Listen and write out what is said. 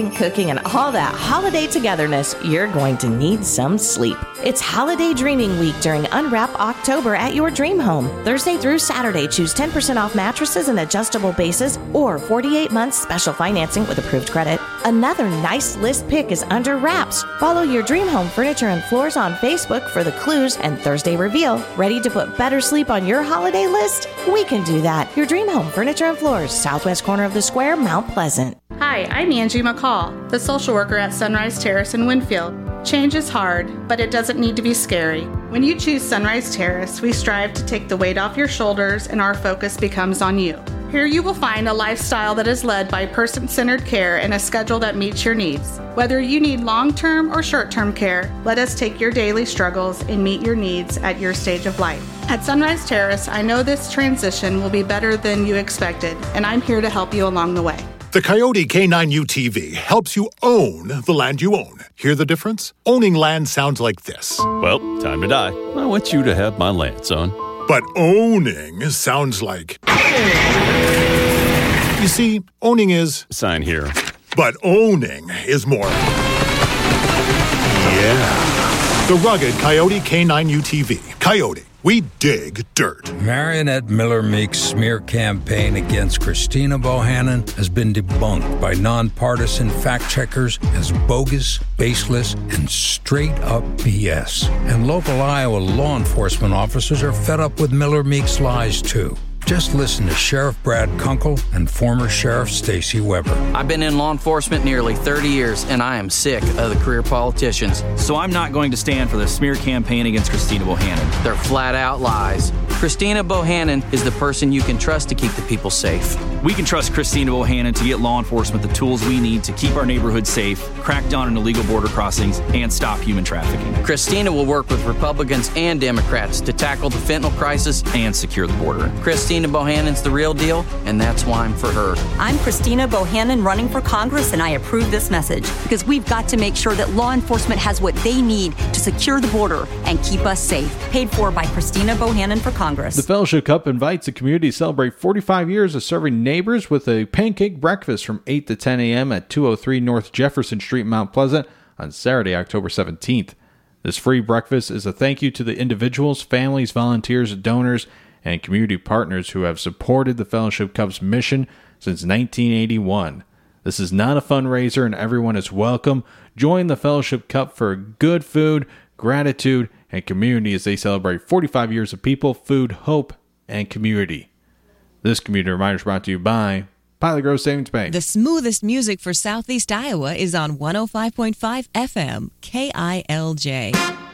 cooking, and all that holiday togetherness, you're going to need some sleep. It's Holiday Dreaming Week during Unwrap October at your dream home. Thursday through Saturday, choose 10% off mattresses and adjustable bases or 48 months special financing with approved credit. Another nice list pick is under wraps. Follow your dream home furniture and floors on Facebook for the clues and Thursday reveal. Ready to put better sleep on your holiday list? We can do that. Your dream home furniture and floors, southwest corner of the square, Mount Pleasant. Hi, I'm Angie McCall, the social worker at Sunrise Terrace in Winfield. Change is hard, but it doesn't need to be scary. When you choose Sunrise Terrace, we strive to take the weight off your shoulders and our focus becomes on you. Here you will find a lifestyle that is led by person-centered care and a schedule that meets your needs. Whether you need long-term or short-term care, let us take your daily struggles and meet your needs at your stage of life. At Sunrise Terrace, I know this transition will be better than you expected, and I'm here to help you along the way. The Coyote K9 UTV helps you own the land you own. Hear the difference? Owning land sounds like this. Well, time to die. I want you to have my land, son. But owning sounds like... You see, owning is... Sign here. But owning is more... Yeah. The rugged Coyote K9 UTV. Coyote. We dig dirt. Marionette Miller Meek's smear campaign against Christina Bohannon has been debunked by nonpartisan fact-checkers as bogus, baseless, and straight-up BS. And local Iowa law enforcement officers are fed up with Miller Meek's lies, too. Just listen to Sheriff Brad Kunkel and former Sheriff Stacey Weber. I've been in law enforcement nearly 30 years, and I am sick of the career politicians. So I'm not going to stand for the smear campaign against Christina Bohannon. They're flat-out lies. Christina Bohannon is the person you can trust to keep the people safe. We can trust Christina Bohannon to get law enforcement the tools we need to keep our neighborhoods safe, crack down on illegal border crossings, and stop human trafficking. Christina will work with Republicans and Democrats to tackle the fentanyl crisis and secure the border. Christina Bohannon's the real deal, and that's why I'm for her. I'm Christina Bohannon running for Congress, and I approve this message because we've got to make sure that law enforcement has what they need to secure the border and keep us safe. Paid for by Christina Bohannon for Congress. The Fellowship Cup invites the community to celebrate 45 years of serving neighbors with a pancake breakfast from 8 to 10 a.m. at 203 North Jefferson Street, Mount Pleasant on Saturday, October 17th. This free breakfast is a thank you to the individuals, families, volunteers, donors, and community partners who have supported the Fellowship Cup's mission since 1981. This is not a fundraiser and everyone is welcome. Join the Fellowship Cup for good food, gratitude, and community as they celebrate 45 years of people, food, hope, and community. This community reminder is brought to you by Pilot Grove Savings Bank. The smoothest music for Southeast Iowa is on 105.5 FM, KILJ.